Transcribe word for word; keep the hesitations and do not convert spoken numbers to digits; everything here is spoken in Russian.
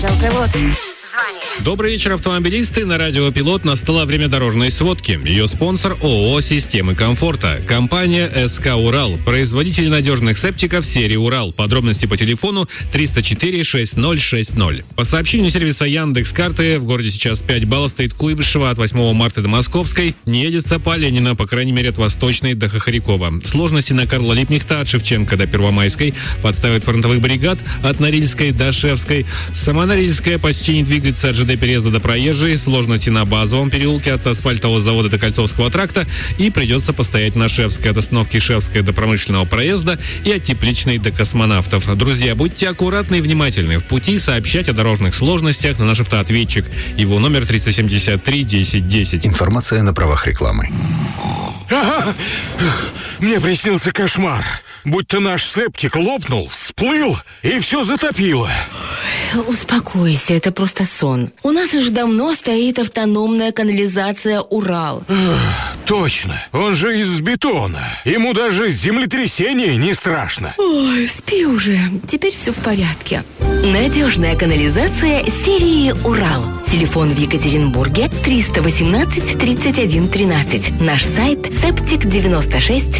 Пилот. Добрый вечер, автомобилисты. На радио «Пилот» настало время дорожной сводки. Ее спонсор ООО «Системы комфорта». Компания СК «Урал». Производитель надежных септиков серии «Урал». Подробности по телефону триста четыре шестьдесят ноль шестьдесят. По сообщению сервиса Яндекс.Карты, в городе сейчас пять баллов стоит Куйбышева от восьмого марта до Московской. Не едется по Ленина, по крайней мере, от Восточной до Хохрякова. Сложности на Карла Липнихта от Шевченко до Первомайской. Подставы от фронтовых бригад от Норильской до Шевской. Сама Норильская почти не двигается от ЖД переезда до Проезжей, сложности на Базовом переулке от асфальтового завода до Кольцовского тракта, и придется постоять на Шевской от остановки Шевская до Промышленного проезда и от Тепличной до Космонавтов. Друзья, будьте аккуратны и внимательны. В пути сообщать о дорожных сложностях на наш автоответчик. Его номер триста семьдесят три десять десять. Информация на правах рекламы. Ага. Мне приснился кошмар. Будто наш септик лопнул, всплыл и все затопило. Успокойся, это просто сон. У нас уже давно стоит автономная канализация «Урал». Точно, он же из бетона. Ему даже землетрясение не страшно. Ой, спи уже, теперь все в порядке. Надежная канализация серии «Урал». Телефон в Екатеринбурге триста восемнадцать тридцать один тринадцать. Наш сайт септик девяносто шесть